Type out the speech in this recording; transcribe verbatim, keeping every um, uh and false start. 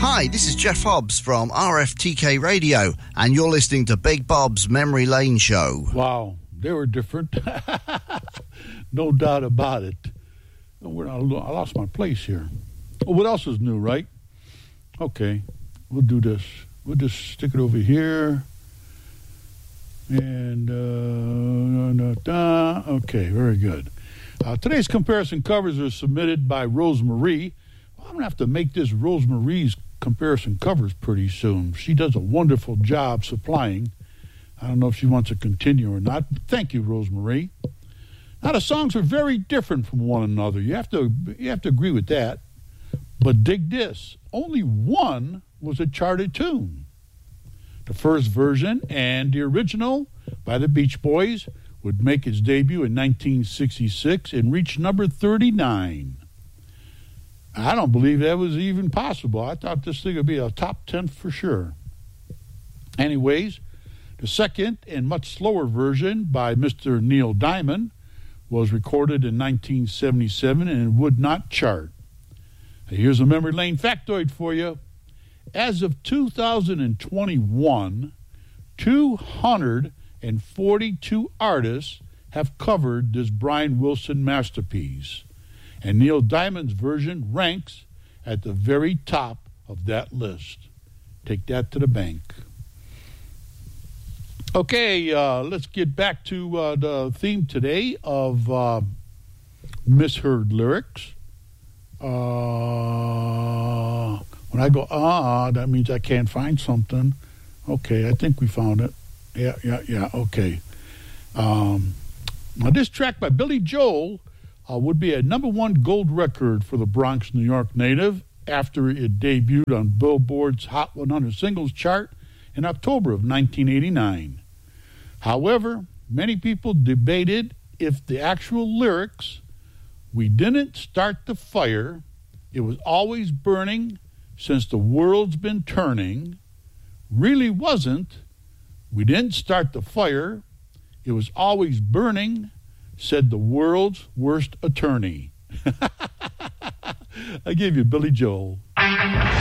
Hi, this is Jeff Hobbs from R F T K Radio, and you're listening to Big Bob's Memory Lane Show. Wow, they were different. No doubt about it. We're not, I lost my place here. Oh, what else is new, right? Okay, we'll do this. We'll just stick it over here. And, uh, da, da. Okay, very good. Uh, today's comparison covers are submitted by Rosemarie. Well, I'm going to have to make this Rosemarie's comparison covers pretty soon. She does a wonderful job supplying. I don't know if she wants to continue or not. Thank you, Rosemarie. Now, the songs are very different from one another. You have to you have to agree with that. But dig this. Only one was a charted tune. The first version and the original by the Beach Boys would make its debut in nineteen sixty-six and reach number thirty-nine. I don't believe that was even possible. I thought this thing would be a top ten for sure. Anyways, the second and much slower version by Mister Neil Diamond was recorded in nineteen seventy-seven and would not chart. Here's a memory lane factoid for you. As of two thousand twenty-one, two hundred forty-two artists have covered this Brian Wilson masterpiece, and Neil Diamond's version ranks at the very top of that list. Take that to the bank. Okay, uh, let's get back to uh, the theme today of uh, misheard lyrics. Uh, when I go, ah, that means I can't find something. Okay, I think we found it. Yeah, yeah, yeah, okay. Um, now, this track by Billy Joel uh, would be a number one gold record for the Bronx, New York native after it debuted on Billboard's Hot one hundred Singles chart in October of nineteen eighty-nine. However, many people debated if the actual lyrics, "We didn't start the fire, it was always burning since the world's been turning," really wasn't, "We didn't start the fire, it was always burning," said the world's worst attorney. I gave you Billy Joel.